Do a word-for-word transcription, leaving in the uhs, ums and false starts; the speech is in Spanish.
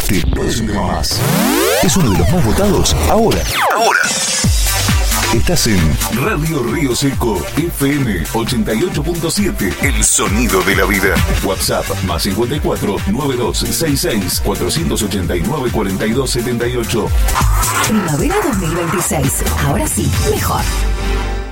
Este no es un tema más. Es uno de los más votados ahora. Ahora. Estás en Radio Río Seco, F M ochenta y ocho punto siete, el sonido de la vida. WhatsApp más cincuenta y cuatro, noventa y dos, sesenta y seis, cuatrocientos ochenta y nueve, cuarenta y dos setenta y ocho. Primavera dos mil veintiséis. Ahora sí, mejor.